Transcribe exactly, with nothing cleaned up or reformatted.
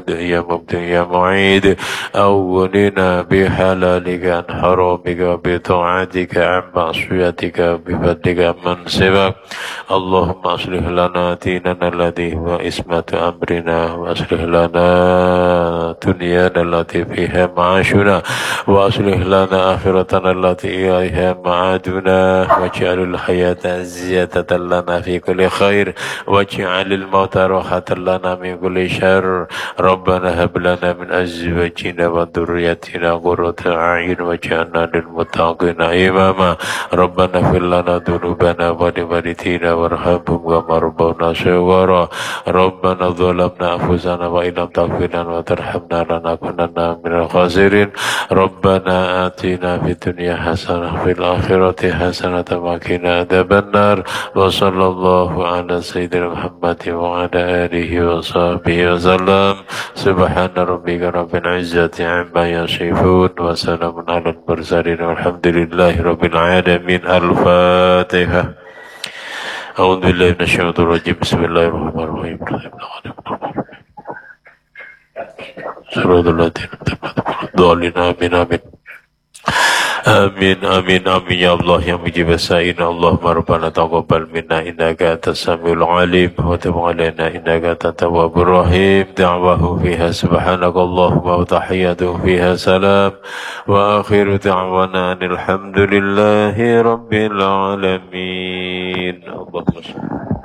مبدئ يا مبدئ يا معيد أولنا بحلالك عن حرامك بطاعتك عن معصيتك بفضلك من سواك اللهم أصلح لنا ديننا الذي هو عصمة أمرنا وأصلح لنا دنيانا التي فيها معاشنا وأصلح لنا آخرتنا التي إليها معادنا واجعل الحياة زيادة لنا في كل خير واجعل الموت راحة لنا من كل شر ربنا هب لنا من أزواجنا وذريتنا قرة أعين واجعلنا للمتقين إماما ربنا اغفر لنا ذنوبنا ولوالدينا وارحمهم كما ربونا صغارا ربنا ظلمنا أنفسنا وإن لم تغفر لنا وترحمنا لنكونن من الخاسرين ربنا آتنا في الدنيا حسنة وفي الآخرة حسنة وقنا عذاب النار وصلى الله على سيدنا محمد وعلى آله وصحبه وسلم سبحان ربك رب العزة عما يصفون وسلام على المرسلين والحمد لله رب العالمين. الفاتحة. أعوذ بالله من الشيطان الرجيم بسم الله الرحمن الرحيم صراط الذين أنعمت عليهم آمين آمين آمين آمين آمين يا الله يا مجيب السائلين اللهم ربنا تقبل منا إنك أنت السميع العليم وتب علينا إنك أنت التواب الرحيم دعواه فيها سبحانك اللهم وتحياته فيها سلام وآخر دعوانا أن الحمد لله رب العالمين. اللهم صل